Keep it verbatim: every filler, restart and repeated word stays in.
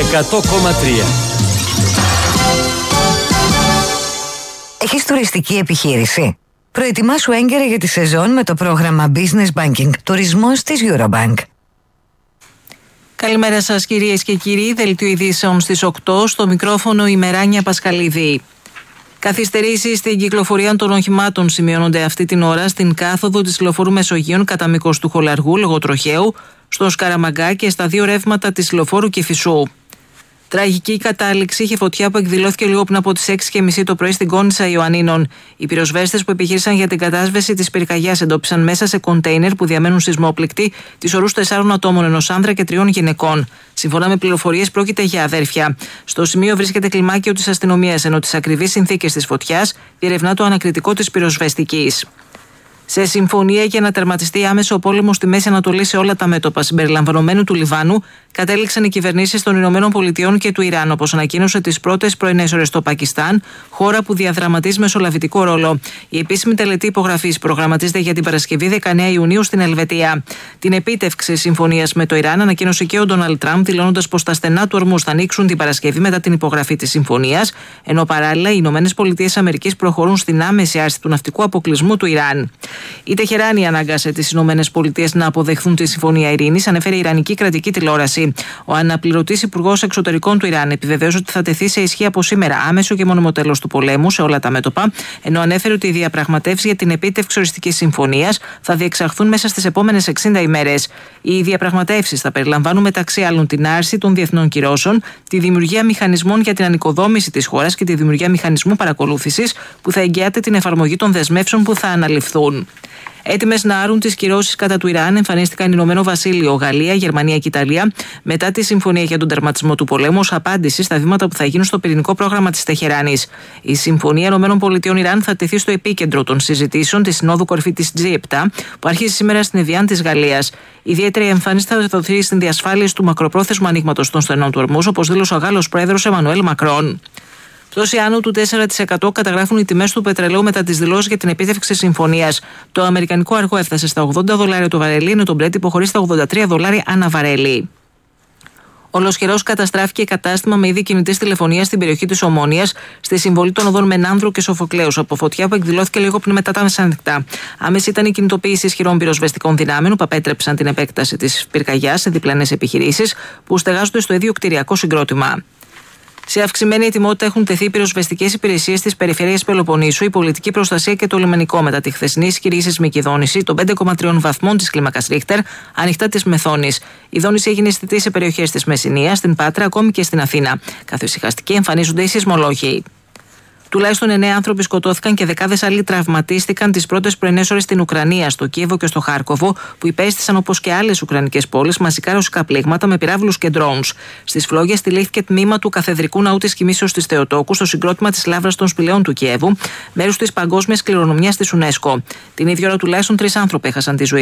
εκατό κόμμα τρία. Έχεις τουριστική επιχείρηση? Προετοιμάσου έγκαιρα για τη σεζόν με το πρόγραμμα Business Banking Τουρισμός της Eurobank. Καλημέρα σας κυρίες και κύριοι, δελτίο ειδήσεων στις οκτώ, στο μικρόφωνο η Μεράνια Πασχαλίδη. Καθυστερήσεις στην κυκλοφορία των οχημάτων σημειώνονται αυτή την ώρα στην κάθοδο της λεωφόρου Μεσογείων κατά μήκος του Χολαργού λόγω τροχαίου, στο Σκαραμαγκά και στα δύο ρεύματα της λεωφόρου Κηφισού. Τραγική κατάληξη είχε φωτιά που εκδηλώθηκε λίγο πριν από τις έξι και μισή το πρωί στην Κόνισσα Ιωαννίνων. Οι πυροσβέστες που επιχείρησαν για την κατάσβεση της πυρκαγιάς εντόπισαν μέσα σε κοντέινερ που διαμένουν σεισμόπληκτοι τις ορούς τεσσάρων ατόμων, ενός άνδρα και τριών γυναικών. Σύμφωνα με πληροφορίες, πρόκειται για αδέρφια. Στο σημείο βρίσκεται κλιμάκιο της αστυνομίας, ενώ τις ακριβείς συνθήκες της φωτιάς διερευνά το ανακριτικό της πυροσβεστικής. Σε συμφωνία για να τερματιστεί άμεσο ο πόλεμος στη Μέση Ανατολή σε όλα τα μέτωπα, συμπεριλαμβανομένου του Λιβάνου, κατέληξαν οι κυβερνήσεις των Ηνωμένων Πολιτειών και του Ιράν, όπως ανακοίνωσε τις πρώτες πρωινές ώρες στο Πακιστάν, χώρα που διαδραματίζει μεσολαβητικό ρόλο. Η επίσημη τελετή υπογραφής προγραμματίζεται για την Παρασκευή δεκαεννέα Ιουνίου στην Ελβετία. Την επίτευξη συμφωνίας με το Ιράν ανακοίνωσε και ο Ντόναλντ Τραμπ, δηλώνοντας πως τα στενά του ορμούς θα ανοίξουν την Παρασκευή μετά την υπογραφή της συμφωνίας, ενώ παράλληλα οι Ηνωμένες Πολιτείες Αμερικής προχωρούν στην άμεση άρση του ναυτικού αποκλεισμού του Ιράν. Η Τεχεράνη ανάγκασε τις Ηνωμένες Πολιτείες να αποδεχθούν τη συμφωνία ειρήνης, ανέφερε η Ιρανική κρατική τηλεόραση. Ο αναπληρωτής υπουργός εξωτερικών του Ιράν επιβεβαίωσε ότι θα τεθεί σε ισχύ από σήμερα άμεσο και μόνιμο τέλος του πολέμου σε όλα τα μέτωπα, ενώ ανέφερε ότι οι διαπραγματεύσεις για την επίτευξη οριστικής συμφωνίας θα διεξαχθούν μέσα στις επόμενες εξήντα ημέρες. Οι διαπραγματεύσεις θα περιλαμβάνουν μεταξύ άλλων την άρση των διεθνών κυρώσεων, τη δημιουργία μηχανισμών για την ανοικοδόμηση της χώρας και τη δημιουργία μηχανισμού παρακολούθησης που θα εγγυάται την εφαρμογή των δεσμεύσεων που θα αναλυφθούν. Έτοιμες να άρουν τις κυρώσεις κατά του Ιράν εμφανίστηκαν Ηνωμένο Βασίλειο, Γαλλία, Γερμανία και Ιταλία μετά τη συμφωνία για τον τερματισμό του πολέμου ως απάντηση στα βήματα που θα γίνουν στο πυρηνικό πρόγραμμα της Τεχεράνης. Η Συμφωνία Ηνωμένων Πολιτειών Ιράν θα τεθεί στο επίκεντρο των συζητήσεων της Συνόδου Κορυφή της τζι επτά που αρχίζει σήμερα στην Εβιάν της Γαλλίας. Ιδιαίτερη εμφάνιση θα δοθεί στην διασφάλιση του μακροπρόθεσμου ανοίγματος των στενών του ορμούς, όπως δήλωσε ο Γάλλος πρόεδρος Εμμανουέλ Μακρόν. Πτώση άνω του τέσσερα τοις εκατό καταγράφουν οι τιμές του πετρελαίου μετά τις δηλώσεις για την επίτευξη συμφωνίας. Το αμερικανικό αργό έφτασε στα ογδόντα δολάρια το βαρέλι, ενώ το Brent υποχωρεί στα ογδόντα τρία δολάρια ανά βαρέλι. Ολοσχερός καταστράφηκε κατάστημα με είδη κινητής τηλεφωνίας στην περιοχή της Ομόνοιας, στη συμβολή των οδών Μενάνδρου και Σοφοκλέους, από φωτιά που εκδηλώθηκε λίγο πριν μετά τα μεσάνυχτα. Άμεση ήταν η κινητοποίηση ισχυρών πυροσβεστικών δυνάμεων που απέτρεψαν την επέκταση της πυρκαγιάς σε διπλανές επιχειρήσεις που στεγάζονται στο ίδιο κτηριακό συγκρότημα. Σε αυξημένη ετοιμότητα έχουν τεθεί πυροσβεστικές υπηρεσίες στις περιφέρειες Πελοποννήσου, η πολιτική προστασία και το λιμενικό μετά τη χθεσινή ισχυρή σεισμική δόνηση των πέντε κόμμα τρία βαθμών της κλίμακας Ρίχτερ, ανοιχτά της Μεθόνης. Η δόνηση έγινε αισθητή σε περιοχές της Μεσσηνίας, στην Πάτρα, ακόμη και στην Αθήνα. Καθησυχαστικοί εμφανίζονται οι σεισμολόγοι. Τουλάχιστον εννέα άνθρωποι σκοτώθηκαν και δεκάδες άλλοι τραυματίστηκαν τις πρώτες πρωινές ώρες στην Ουκρανία, στο Κίεβο και στο Χάρκοβο, που υπέστησαν όπως και άλλες ουκρανικές πόλεις μαζικά ρωσικά πλήγματα με πυράβλους και ντρόουνς. Στις φλόγες στηλήθηκε τμήμα του Καθεδρικού Ναού της Κοιμήσεως της Θεοτόκου στο συγκρότημα της Λαύρας των Σπηλαίων του Κιέβου, μέρος της παγκόσμιας κληρονομιάς της UNESCO. Την ίδια ώρα τουλάχιστον τρεις άνθρωποι έχασαν τη ζωή